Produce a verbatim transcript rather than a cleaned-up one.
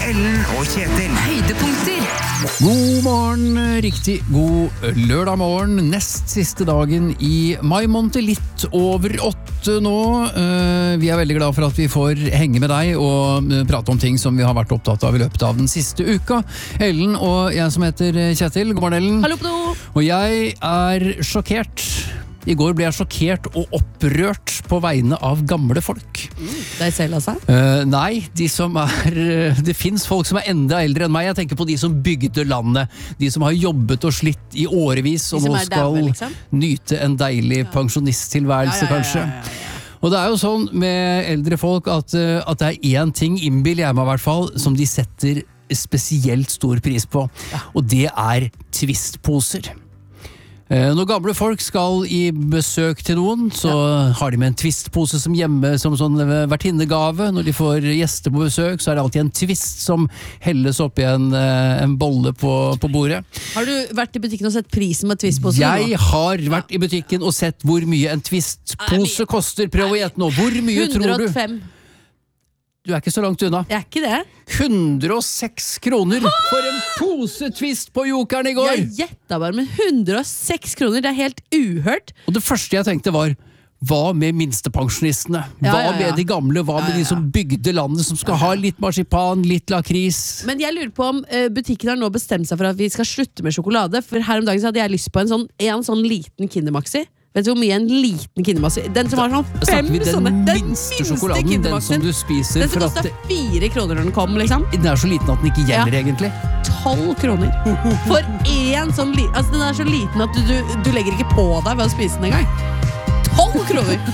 Ellen og Kjetil. Høydepunkter. God morgen, riktig god lørdag morgen, nest siste dagen i mai måned, litt over åtte nå. Vi er veldig glad for at vi får henge med deg og prate om ting som vi har vært opptatt av i løpet av den siste uka. Ellen og jeg som heter Kjetil, god morgen Ellen. Hallo på do. Og jeg er sjokkert. I går ble jeg sjokkert og opprørt på vegne av gamle folk. Mm, deg selv altså? Uh, nei, de som er det finnes folk som er enda eldre enn meg. Jeg tenker på de som bygde landet, de som har jobbet og slitt i årevis og nå skal døve, liksom? nyte en deilig ja. pensjonisttilværelse, ja, ja, ja, kanskje. Ja, ja, ja. Og det er jo sånn med eldre folk at, at det er en ting, innbiller jeg meg i hvert fall, som de setter spesielt stor pris på, ja. og det er twistposer. Når gamle folk skal i besøk til noen, så ja. har de med en twistpose som hjemme som sånn vertinnegave. Når de får gjester på besøk, så er det alltid en twist som helles opp i en, en bolle på, på bordet. Har du vært i butikken og sett prisen med twistpose? Jeg har vært i butikken og sett hvor mye en twistpose koster. Prøv å gjette nå. Hvor mye tror du? hundre og fem. Du er ikke så langt unna. Jeg er ikke det. hundre og seks kroner for en pose twist på Jokeren i går. Jeg gjettet bare med hundre og seks kroner. Det er helt uhørt. Og det første jeg tenkte var, hva med minstepensjonistene? Hva ja, ja, ja. med de gamle? Hva med ja, ja. de som bygde landet, som skal ja, ja. ha litt marsipan, litt lakris? Men jeg lurer på om uh, butikken har nå bestemt seg for at vi skal slutte med sjokolade. For her om dagen så hadde jeg lyst på en sånn, en sånn liten Kinder Maxi. Vet du hvor mye en liten Kinder Maxi? Den som har sånn fem den sånne. Den minste sjokoladen, den som du spiser. Den som kostet fire kroner når den kom, liksom. Den er så liten at den ikke gjelder, ja. egentlig. Tolv kroner. For en sånn liten, altså den er så liten at du, du, du legger ikke på deg ved å spise den en gang. Tolv kroner!